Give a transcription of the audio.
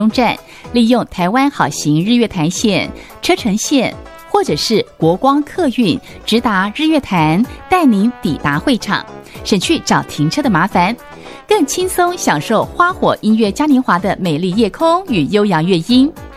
站，利用台湾好行日月潭线、车城线或者是国光客运直达日月潭，带您抵达会场，省去找停车的麻烦，更轻松享受花火音乐嘉年华的美丽夜空与悠扬乐音。